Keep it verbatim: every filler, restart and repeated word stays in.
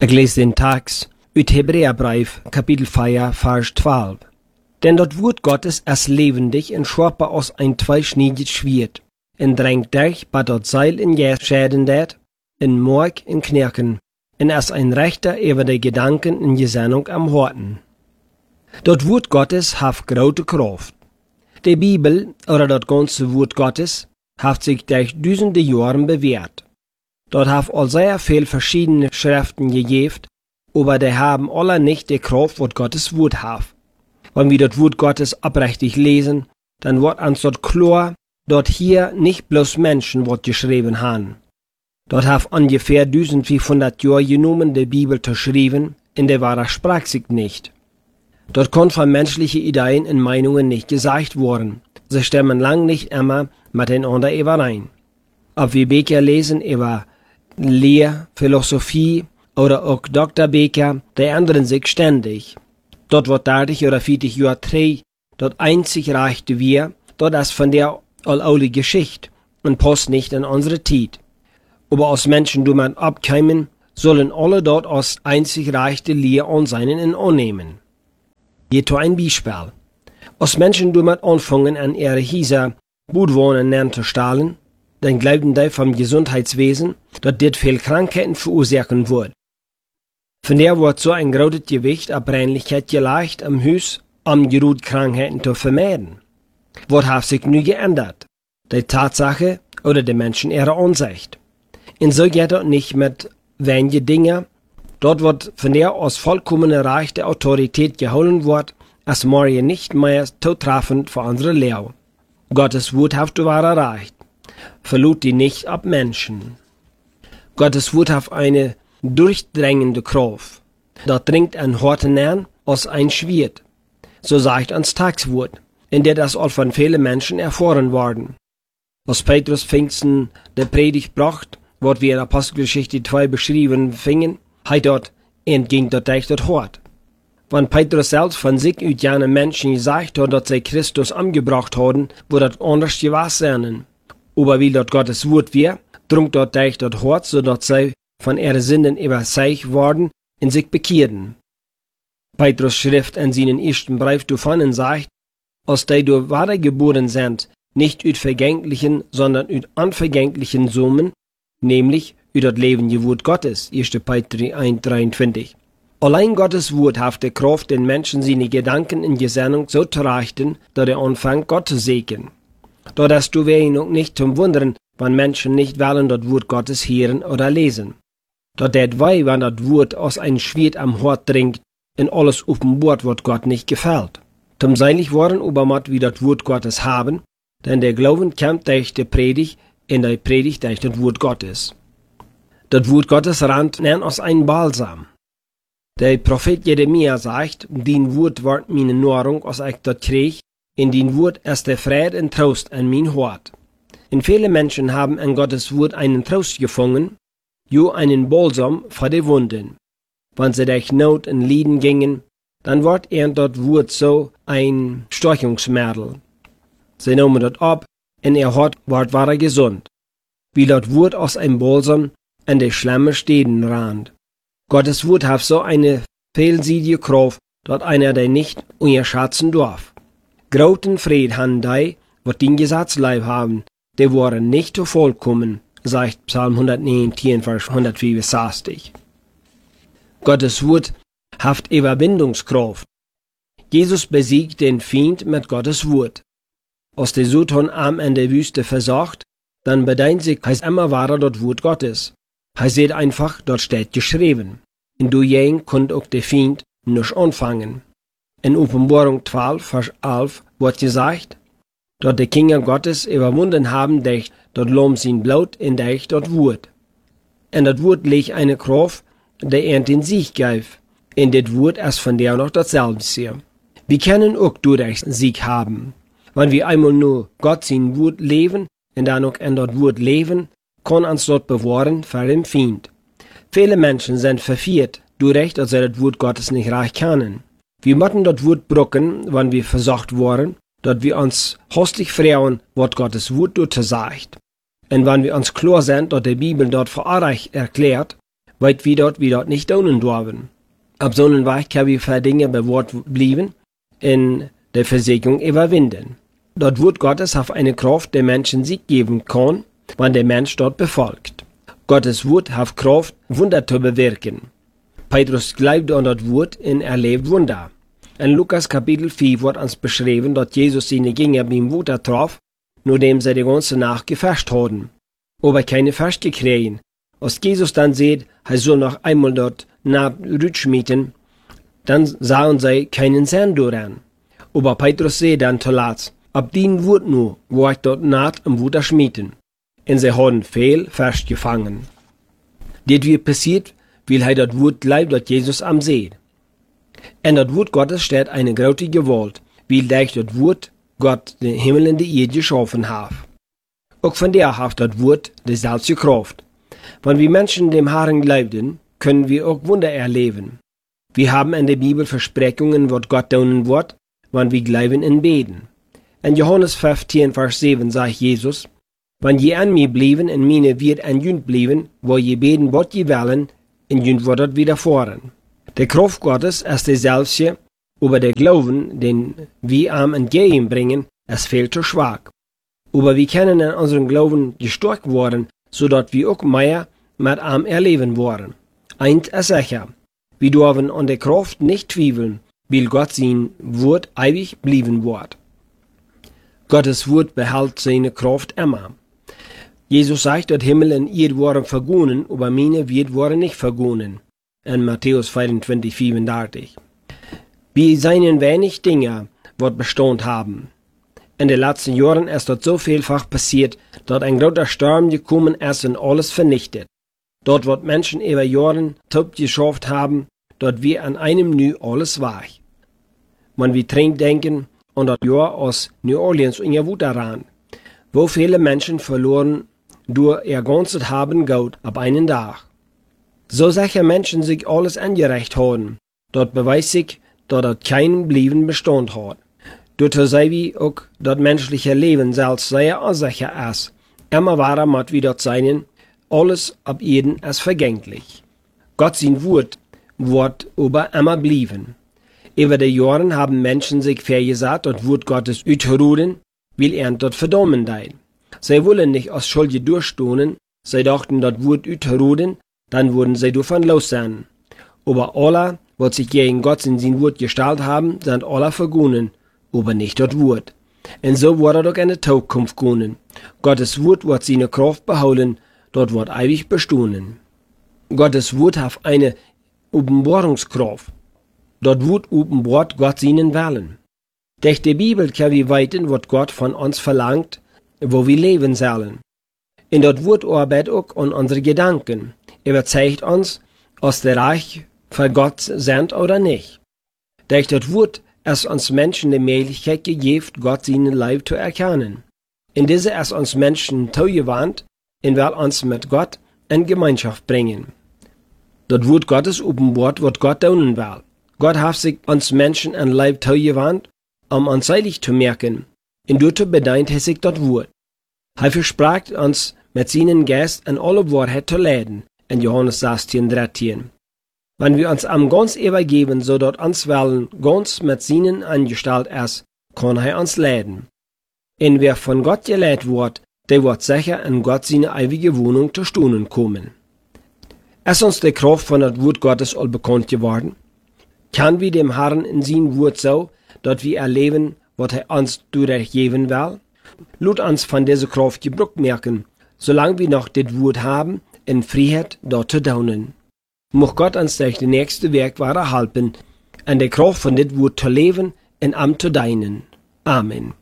Ik lees den Text uit Hebräerbrief, Kapitel vier, Vers twaalf. Denn dat Wort Gottes ist lebendig und scherper als ein zweischneidiges Schwert, und drängt dich, bei dat Seil in je schäden dat, in Mark in Knirken, und ist ein Rechter über die Gedanken in Gesinnung am Horten. Dat Wort Gottes hat große Kraft. Die Bibel, oder dat ganze Wort Gottes, hat sich durch tausende Jahre bewährt. Dort hat all sehr viel verschiedene Schriften gegeben, aber die haben alle nicht die Kraft, was Gottes Wort hat. Wenn wir das Wort Gottes abrechtig lesen, dann wird uns dort klar, dort hier nicht bloß Menschen was geschrieben haben. Dort hat ungefähr eintausendfünfhundert Jahre genommen, die Bibel zu schreiben, in der wahre sprach sich nicht. Dort kann von menschlichen Ideen und Meinungen nicht gesagt worden. Sie stimmen lang nicht immer miteinander überein. Ob wir Bücher lesen über Lehr, Philosophie oder auch Doktor Bücher, die ändern sich ständig. Dort wird dreißig oder vierzig Jahre drei, dort einzig reichte wir, dort ist von der alte Geschichte und passt nicht in unsere Zeit. Aber als Menschen, die man abkämen, sollen alle dort als einzig reichte Lehr anseinen und annehmen. Hier ein Beispiel. Als Menschen, die man anfangen, an ihre Häuser Bodenwohnen zu stahlen, dann glauben die vom Gesundheitswesen, dass das viel Krankheiten verursachen wird. Von der wird so ein großes Gewicht an Brennlichkeit gelegt am Haus, um die Krankheiten zu vermeiden. Was hat sich nun geändert? Die Tatsache oder die Menschen ihre Ansicht. Und so geht das nicht mit wenigen Dingen. Dort wird von der aus vollkommene Reich der Autorität geholt wird, als morgen nicht mehr zutreffend für unsere Lehre. Gottes Wort hat war erreicht. Verlot die nicht ab Menschen. Gottes Wort hat eine durchdrängende Kraft. Da dringt ein Horten an als ein Schwert. So sagt uns Tagswort, in der das all von vielen Menschen erfahren worden. Als Petrus Pfingsten der Predigt bracht, wird wir in Apostelgeschichte zwei beschrieben fingen, hat dort entging dort echt dort Hort. Wenn Petrus selbst von sich ut jene Menschen gesagt hat, dass sie Christus angebracht haben, wurde das anders gewesen sein. Aber wie dort Gottes Wort wir, drung dort echt dort Hort, so dass sie von ihren Sünden überzeugt worden und sich bekehrten. Petrus schrift in seinen ersten Brief davon und sagt, als die durch Wahre geboren sind, nicht ut vergänglichen, sondern ut unvergänglichen Summen, nämlich ut das lebende Wort Gottes, erster Petrus eins dreiundzwanzig. Allein Gottes Wort hat die Kraft, den Menschen seine Gedanken in Gesinnung so zu richten, dass er anfängt, Gott zu segnen. Da das du wäre noch nicht zum Wundern, wenn Menschen nicht wollen, das Wort Gottes hören oder lesen. Da det wei, wenn das Wort aus ein Schwert am Hort dringt, in alles offenbart, was Gott nicht gefällt. Zum seilig worden, obermat wie das Wort Gottes haben, denn der Glauben kommt durch die Predigt, in der Predigt durch das Wort Gottes. Das Wort Gottes rannt nennt aus ein Balsam. Der Prophet Jeremia sagt, din Wort ward meine Nahrung, als ich das krieg, in din Wort ist der Friede und Trost an mein Hort. Und viele Menschen haben an Gottes Wort einen Trost gefunden, jo einen Balsam für die Wunden. Wenn sie durch Not und Leiden gingen, dann wird er das Wort so ein Steuchungsmittel. Sie nahmen das ab, und ihr Hort ward war gesund. Wie das Wort aus einem Balsam an die schlimme Städten rannt. Gottes Wort hat so eine vielseitige Kraft, dass einer der nicht unterschätzen darf. Großen Fried haben die, was den Gesetzleib haben, die waren nicht zu vollkommen, sagt Psalm hundertneunzehn, Vers hundertvierundsechzig. Gottes Wort hat Überwindungskraft. Jesus besiegt den Feind mit Gottes Wort. Als der Sultan am in der Wüste versagt, dann bedient sich, heißt immer wahrer das Wort Gottes. Er sieht einfach, dort steht geschrieben. Und du jeden könnt auch der Feind nicht anfangen. In Offenbarung zwölf, Vers elf wird gesagt, dort die Kinder Gottes überwunden haben, durch dort Lamm sein Blut in durch dort Wort. Und das Wort legt eine Kraft, der er den Sieg gibt. In das Wort ist von der noch dasselbe hier. Wir können auch durch Sieg haben. Wenn wir einmal nur Gott sein Wort leben und dann auch in das Wort leben, kann uns dort bewahren vor dem Feind. Viele Menschen sind verführt, dadurch, dass sie das Wort Gottes nicht recht kennen. Wir müssen das Wort brücken, wenn wir versucht worden, dass wir uns hastig fragen, was Gottes Wort dort sagt. Und wenn wir uns klar sind, dass die Bibel dort für euch erklärt, weil wir dort, wir dort nicht tun dürfen. Auf so einem Weg können wir für Dinge bewahrt bleiben, in der Versicherung überwinden. Dort wird Gottes auf eine Kraft der Menschen Sieg geben kann, wenn der Mensch dort befolgt. Gottes Wort hat Kraft, Wunder zu bewirken. Petrus glaubt an das Wort und erlebt Wunder. In Lukas Kapitel vier wird uns beschrieben, dass Jesus seine Jünger beim Wunder traf, nachdem sie die ganze Nacht gefasst hatten, aber keine Fast gekriegt. Als Jesus dann sieht, er soll noch einmal dort nach rutschmieten, dann sahen sie keinen Sand daran. Aber Petrus sieht dann zuletzt, ab den Wort nur, wo ich dort naht am Wunder schmieden. Und sie haben viel Fast gefangen. Das wird passiert, weil er das Wort bleibt, das Jesus am sieht. In das Wort Gottes steht eine große Gewalt, weil durch das Wort Gott den Himmel und die Erde geschaffen hat. Auch von der hat das Wort dieselbe Kraft. Wenn wir Menschen dem Herrn glauben, können wir auch Wunder erleben. Wir haben in der Bibel Versprechungen, was Gott tun wird, wenn wir glauben und beten. In Johannes fünfzehn, Vers sieben sagt Jesus, wenn je an mir blieben und meine wird an jünd blieben, wo je beten, was je wollen, und jünd wird das widerfahren. Der Kraft Gottes ist dieselbe, aber der Glauben, den wir ihm entgegenbringen, ist viel zu schwach. Aber wir können in unserem Glauben gestärkt werden, sodass wir auch mehr mit ihm erleben wollen. Eins ist sicher, wir dürfen an der Kraft nicht zweifeln, weil Gott sein Wort ewig bleiben wird. Gottes Wort behält seine Kraft immer. Jesus sagt, dass Himmel und Erde waren vergonnen, aber meine wird waren nicht vergonnen. In Matthäus vierundzwanzig, vierunddreißig. Wir seien wenig Dinge, die Bestand haben. In den letzten Jahren ist dort so vielfach passiert, dass ein großer Sturm gekommen ist und alles vernichtet. Dort wird Menschen über Jahre top geschafft haben, dort wir an einem Nu alles war. Wenn wir dringend denken an das Jahr aus New Orleans und ihr Wut daran, wo viele Menschen verloren durch ihr ganzes Haben Geld ab einen Tag. So solche Menschen sich alles angerecht haben, dort beweist sich, dass das keinen blieben Bestand hat. Dort sei wie auch das menschliche Leben selbst sehr unsicher ist. Immer wahrer mat wie dort seinen, alles ab jeden ist vergänglich. Gott sein Wort wird aber immer blieben. Über die Jahren haben Menschen sich vergesagt, das Wort Gottes auszuruhen, will er dort verdammen dein. Sie wollen nicht als Schuldige durchstohnen, sie dachten, das Wort auszuruhen, dann würden sie davon los sein. Aber alle, was sich gegen Gott in sein Wort gestellt haben, sind alle vergonnen, aber nicht das Wort. Und so wird er auch in der Zukunft kommen. Gottes Wort wird seine Kraft behalten, dort wird ewig bestehen. Gottes Wort hat eine Offenbarungskraft. Dort wird offenbart Gott seinen Willen. Durch die Bibel können wir weiten, was Gott von uns verlangt, wo wir leben sollen. In dort Wort arbeitet auch an unsere Gedanken. Er zeigt uns, ob der Reich für Gott sind oder nicht. Durch das Wort ist uns Menschen die Möglichkeit gegeben, Gott seinen Leib zu erkennen. In diese ist uns Menschen zugewandt, und will uns mit Gott in Gemeinschaft bringen. Das Wort Gottes offenbart, was Gott tun will. Gott hat sich uns Menschen ein Leib zugewandt, um uns seilig zu merken, und dazu bedient er sich das Wort. Er versprach uns mit seinem Geist in alle Wahrheit zu leiten, in Johannes sechzehn, dreizehn. Wenn wir uns am ganz übergeben, so dort uns Willen ganz mit seinen angestellt ist, kann er uns leiten. Und wer von Gott gelehrt wird, der wird sicher in Gott seine ewige Wohnung zu Stunden kommen. Ist uns die Kraft von das Wort Gottes all bekannt geworden? Kann wir dem Herrn in sein Wort so, dass wir erleben, was er uns durchgeben will? Lut uns von dieser Kraft Gebrauch merken, solange wir noch das Wort haben, in Freiheit dort zu daunen. Mocht Gott uns durch die nächste Werk wahre halten, an der Kraft von das Wort zu leben und am zu deinen. Amen.